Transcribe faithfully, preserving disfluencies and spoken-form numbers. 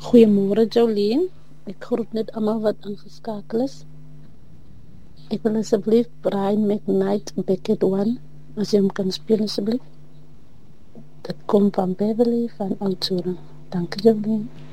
Goeiemôre Jolien. Ek groet net almal wat ingeskakel is. Ek wil asseblief Brian McKnight Beckett One, as jy hom kan speel asseblief. Dit kom van Beverly van Oudtshoorn. Dankie Jolien.